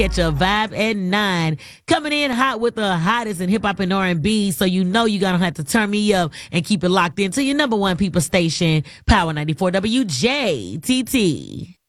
Catch a vibe at 9. Coming in hot with the hottest in hip hop and R&B, so you know you're gonna have to turn me up and keep it locked into your number one people station, Power 94 WJTT.